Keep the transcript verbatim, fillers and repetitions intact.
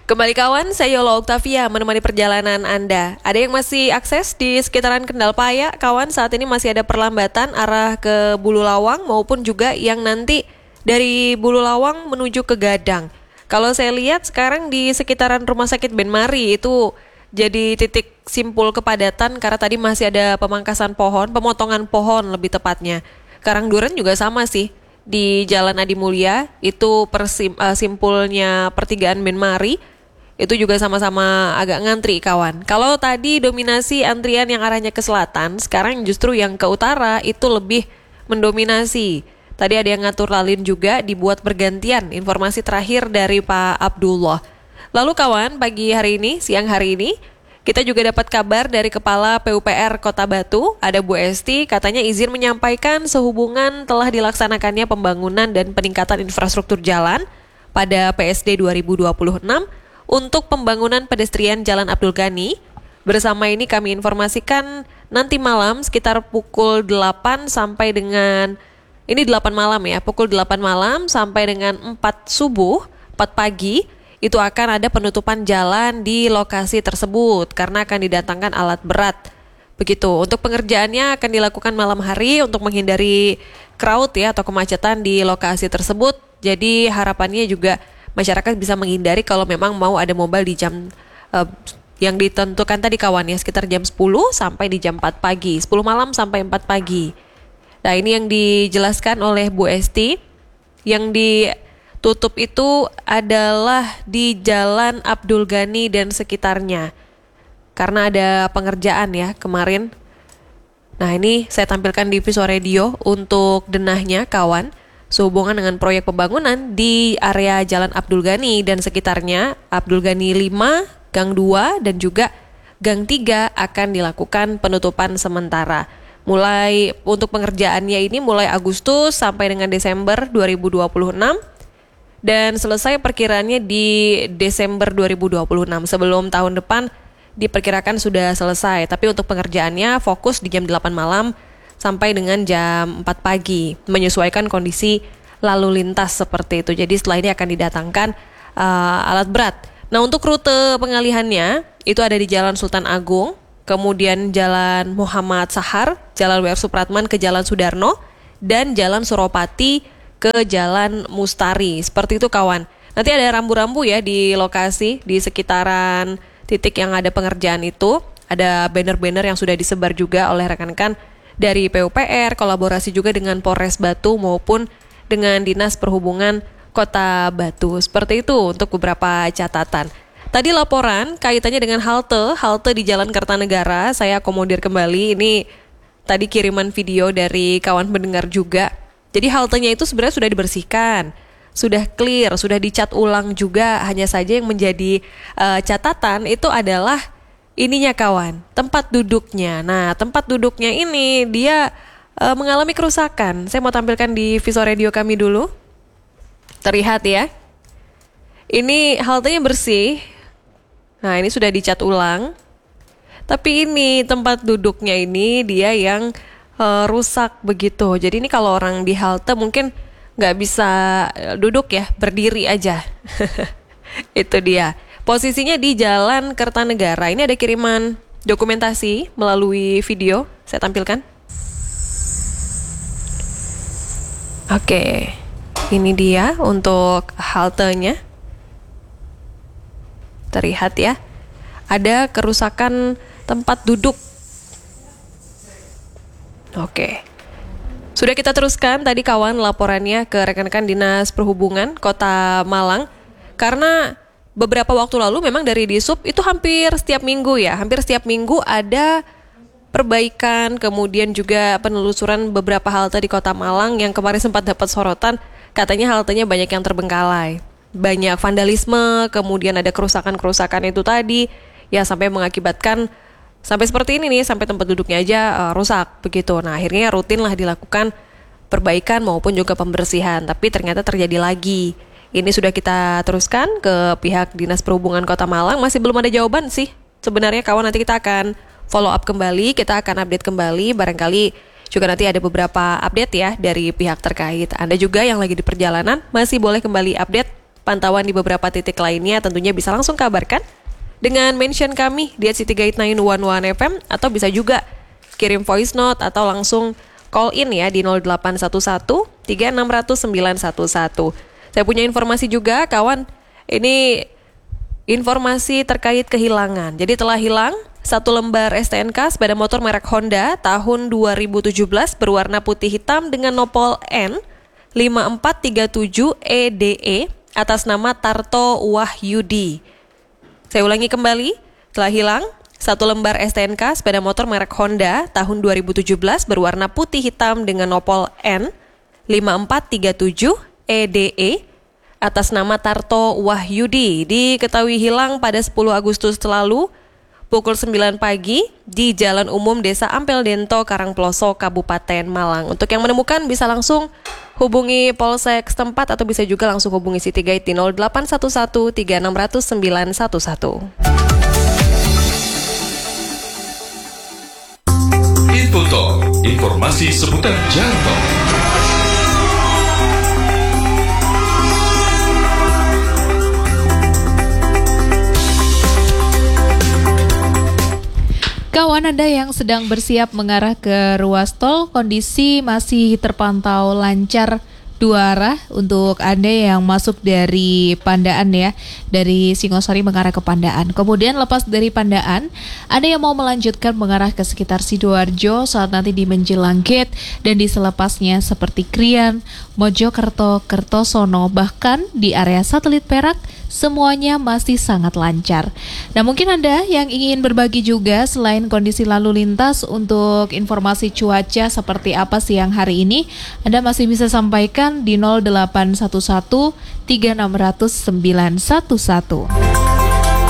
Kembali kawan, saya Yola Oktavia menemani perjalanan Anda. Ada yang masih akses di sekitaran Kendal Paya, kawan. Saat ini masih ada perlambatan arah ke Bulu Lawang maupun juga yang nanti dari Bulu Lawang menuju ke Gadang. Kalau saya lihat sekarang di sekitaran Rumah Sakit Benmari itu jadi titik simpul kepadatan karena tadi masih ada pemangkasan pohon, pemotongan pohon lebih tepatnya. Karangduren juga sama sih. Di Jalan Adi Mulia itu persim, uh, simpulnya pertigaan Benmari itu juga sama-sama agak ngantri kawan. Kalau tadi dominasi antrian yang arahnya ke selatan, sekarang justru yang ke utara itu lebih mendominasi. Tadi ada yang ngatur lalin juga dibuat bergantian. Informasi terakhir dari Pak Abdullah. Lalu kawan, pagi hari ini, siang hari ini kita juga dapat kabar dari Kepala P U P R Kota Batu, ada Bu Esti, katanya izin menyampaikan sehubungan telah dilaksanakannya pembangunan dan peningkatan infrastruktur jalan pada P S D dua ribu dua puluh enam untuk pembangunan pedestrian Jalan Abdul Ghani. Bersama ini kami informasikan nanti malam sekitar pukul delapan sampai dengan, ini delapan malam ya, pukul delapan malam sampai dengan empat subuh, empat pagi, itu akan ada penutupan jalan di lokasi tersebut karena akan didatangkan alat berat. Begitu. Untuk pengerjaannya akan dilakukan malam hari untuk menghindari crowd ya atau kemacetan di lokasi tersebut. Jadi harapannya juga masyarakat bisa menghindari kalau memang mau ada mobile di jam uh, yang ditentukan tadi kawan ya, sekitar jam sepuluh sampai di jam empat pagi, sepuluh malam sampai empat pagi. Nah, ini yang dijelaskan oleh Bu Esti. Yang ditutup itu adalah di Jalan Abdul Ghani dan sekitarnya. Karena ada pengerjaan ya kemarin. Nah, ini saya tampilkan di Visual Radio untuk denahnya kawan. Sehubungan dengan proyek pembangunan di area Jalan Abdul Ghani dan sekitarnya, Abdul Ghani lima, Gang dua, dan juga Gang tiga akan dilakukan penutupan sementara. Mulai untuk pengerjaannya ini mulai Agustus sampai dengan Desember dua ribu dua puluh enam dan selesai perkiraannya di Desember dua ribu dua puluh enam. Sebelum tahun depan diperkirakan sudah selesai, tapi untuk pengerjaannya fokus di jam delapan malam sampai dengan jam empat pagi, menyesuaikan kondisi lalu lintas seperti itu. Jadi setelah ini akan didatangkan uh, alat berat. Nah, untuk rute pengalihannya itu ada di Jalan Sultan Agung, kemudian Jalan Muhammad Sahar, Jalan W R Supratman ke Jalan Sudarno, dan Jalan Suropati ke Jalan Mustari. Seperti itu kawan. Nanti ada rambu-rambu ya di lokasi, di sekitaran titik yang ada pengerjaan itu. Ada banner-banner yang sudah disebar juga oleh rekan-rekan dari P U P R, kolaborasi juga dengan Polres Batu maupun dengan Dinas Perhubungan Kota Batu. Seperti itu untuk beberapa catatan. Tadi laporan kaitannya dengan halte, halte di Jalan Kertanegara, saya akomodir kembali. Ini tadi kiriman video dari kawan pendengar juga. Jadi haltenya itu sebenarnya sudah dibersihkan, sudah clear, sudah dicat ulang juga. Hanya saja yang menjadi uh, catatan itu adalah ininya kawan, tempat duduknya. Nah, tempat duduknya ini dia uh, mengalami kerusakan. Saya mau tampilkan di Visual Radio kami dulu. Terlihat ya. Ini haltenya bersih. Nah, ini sudah dicat ulang. Tapi ini tempat duduknya ini dia yang uh, rusak begitu. Jadi ini kalau orang di halte mungkin nggak bisa duduk ya, berdiri aja. Itu dia. Posisinya di Jalan Kertanegara. Ini ada kiriman dokumentasi melalui video. Saya tampilkan. Oke. Ini dia untuk haltenya. Terlihat ya. Ada kerusakan tempat duduk. Oke. Sudah kita teruskan tadi kawan laporannya ke rekan-rekan Dinas Perhubungan Kota Malang. Karena beberapa waktu lalu memang dari Disub itu hampir setiap minggu ya, hampir setiap minggu ada perbaikan, kemudian juga penelusuran beberapa halte di Kota Malang yang kemarin sempat dapat sorotan, katanya haltenya banyak yang terbengkalai, banyak vandalisme, kemudian ada kerusakan-kerusakan itu tadi, ya sampai mengakibatkan, sampai seperti ini nih, sampai tempat duduknya aja uh, rusak, begitu. Nah akhirnya rutinlah dilakukan perbaikan maupun juga pembersihan, tapi ternyata terjadi lagi. Ini sudah kita teruskan ke pihak Dinas Perhubungan Kota Malang. Masih belum ada jawaban sih. Sebenarnya kawan, nanti kita akan follow up kembali. Kita akan update kembali. Barangkali juga nanti ada beberapa update ya dari pihak terkait. Anda juga yang lagi di perjalanan masih boleh kembali update pantauan di beberapa titik lainnya tentunya bisa langsung kabarkan dengan mention kami di at city guide sembilan satu satu F M, atau bisa juga kirim voice note atau langsung call in ya di nol delapan satu satu tiga enam nol nol sembilan satu satu. Saya punya informasi juga kawan, ini informasi terkait kehilangan. Jadi telah hilang satu lembar S T N K sepeda motor merek Honda tahun dua ribu tujuh belas berwarna putih hitam dengan nopol N lima empat tiga tujuh E D E atas nama Tarto Wahyudi. Saya ulangi kembali, telah hilang satu lembar S T N K sepeda motor merek Honda tahun dua ribu tujuh belas berwarna putih hitam dengan nopol N lima empat tiga tujuh E D E atas nama Tarto Wahyudi. Diketahui hilang pada sepuluh Agustus lalu pukul sembilan pagi di Jalan Umum Desa Ampel Dento, Karangploso, Kabupaten Malang. Untuk yang menemukan bisa langsung hubungi Polsek setempat atau bisa juga langsung hubungi City Guide di nol delapan satu satu tiga enam nol nol sembilan satu satu. Info Talk, informasi seputar jalan tol. Kawan Anda yang sedang bersiap mengarah ke ruas tol, kondisi masih terpantau lancar dua arah untuk Anda yang masuk dari Pandaan ya, dari Singosari mengarah ke Pandaan. Kemudian lepas dari Pandaan, Anda yang mau melanjutkan mengarah ke sekitar Sidoarjo saat nanti di menjelang gate dan di selepasnya seperti Krian, Mojokerto, Kertosono, bahkan di area satelit Perak, semuanya masih sangat lancar. Nah, mungkin Anda yang ingin berbagi juga selain kondisi lalu lintas untuk informasi cuaca seperti apa siang hari ini, Anda masih bisa sampaikan di nol delapan satu satu tiga enam nol nol sembilan satu satu.